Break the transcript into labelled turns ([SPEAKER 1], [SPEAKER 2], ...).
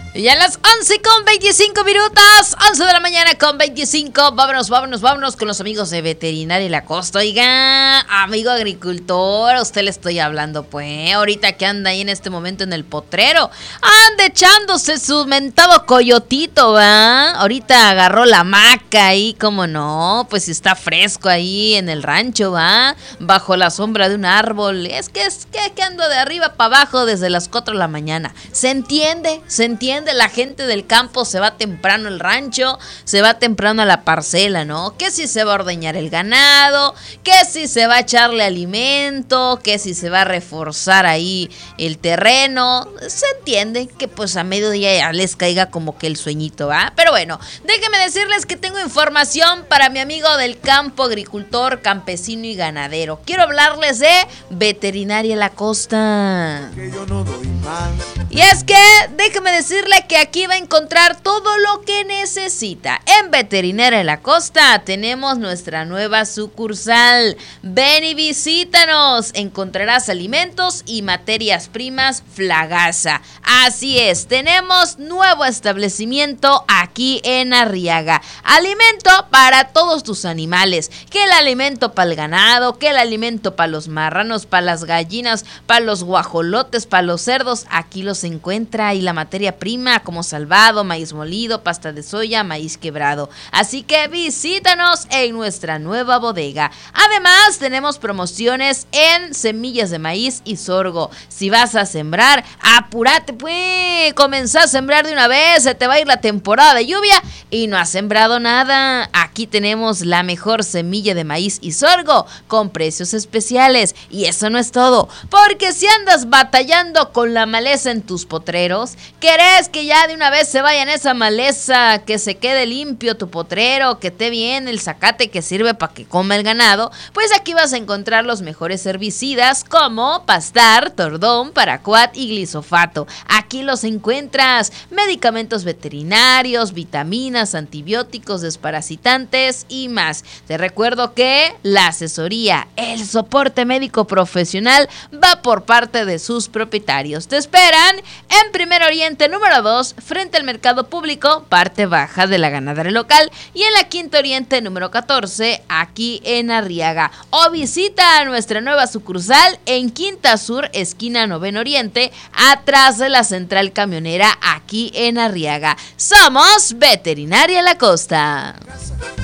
[SPEAKER 1] Y a las 11:25, 11 de la mañana con 25, vámonos con los amigos de Veterinaria La Costa. Oiga, amigo agricultor, a usted le estoy hablando, pues, ahorita que anda ahí en este momento en el potrero, anda echándose su mentado coyotito, ¿va? Ahorita agarró la hamaca ahí, cómo no, pues está fresco ahí en el rancho, ¿va? Bajo la sombra de un árbol, es que ando de arriba para abajo desde las 4 de la mañana. ¿Se entiende? La gente del campo se va temprano al rancho, se va temprano a la parcela, ¿no? Que si se va a ordeñar el ganado, que si se va a echarle alimento, que si se va a reforzar ahí el terreno. Se entiende que pues a mediodía ya les caiga como que el sueñito, ¿va? Pero bueno, déjenme decirles que tengo información para mi amigo del campo, agricultor, campesino y ganadero. Quiero hablarles de Veterinaria La Costa. Y es que déjeme decirle que aquí va a encontrar todo lo que necesita. En Veterinaria La Costa tenemos nuestra nueva sucursal. Ven y visítanos. Encontrarás alimentos y materias primas Flagasa. Así es, tenemos nuevo establecimiento aquí en Arriaga. Alimento para todos tus animales. Que el alimento para el ganado, que el alimento para los marranos, para las gallinas, para los guajolotes, para los cerdos. Aquí los encuentra, y la materia prima como salvado, maíz molido, pasta de soya, maíz quebrado. Así que visítanos en nuestra nueva bodega. Además, tenemos promociones en semillas de maíz y sorgo. Si vas a sembrar, apúrate pues, comenzá a sembrar de una vez, se te va a ir la temporada de lluvia y no has sembrado nada. Aquí tenemos la mejor semilla de maíz y sorgo con precios especiales. Y eso no es todo, porque si andas batallando con la maleza en tus potreros, ¿querés que ya de una vez se vaya en esa maleza, que se quede limpio tu potrero, que esté bien el zacate que sirve para que coma el ganado? Pues aquí vas a encontrar los mejores herbicidas como Pastar, Tordón, Paraquat y Glisofato. Aquí los encuentras. Medicamentos veterinarios, vitaminas, antibióticos, desparasitantes y más. Te recuerdo que la asesoría, el soporte médico profesional va por parte de sus propietarios. Te esperan en Primer Oriente número 2, frente al mercado público, parte baja de la ganadera local, y en la Quinta Oriente número 14, aquí en Arriaga. O visita nuestra nueva sucursal en Quinta Sur, esquina Noveno Oriente, atrás de la central camionera, aquí en Arriaga. Somos Veterinaria La Costa.